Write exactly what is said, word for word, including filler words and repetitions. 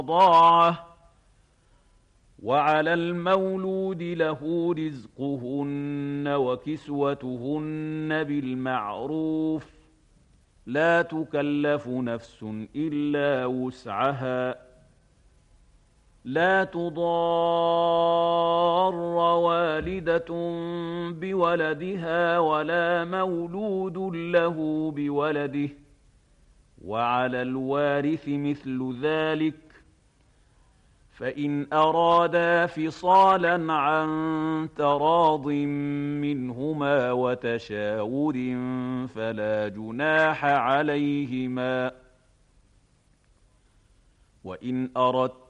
الرضاعة وعلى المولود له رزقهن وكسوتهن بالمعروف لا تكلف نفس إلا وسعها لا تضار والدة بولدها ولا مولود له بولده وعلى الوارث مثل ذلك فإن أرادا فصالا عن تراض منهما وتشاور فلا جناح عليهما وإن أردت